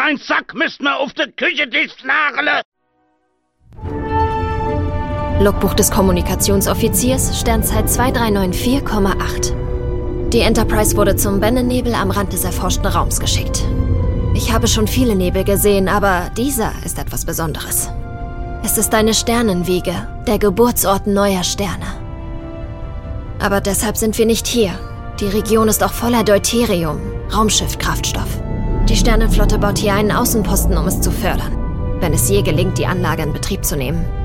sein Sack müsst mir auf der Küchentisch nageln. Logbuch des Kommunikationsoffiziers, Sternzeit 2394,8. Die Enterprise wurde zum Bennennebel am Rand des erforschten Raums geschickt. Ich habe schon viele Nebel gesehen, aber dieser ist etwas Besonderes. Es ist eine Sternenwiege, der Geburtsort neuer Sterne. Aber deshalb sind wir nicht hier. Die Region ist auch voller Deuterium, Raumschiffkraftstoff. Die Sternenflotte baut hier einen Außenposten, um es zu fördern, wenn es je gelingt, die Anlage in Betrieb zu nehmen.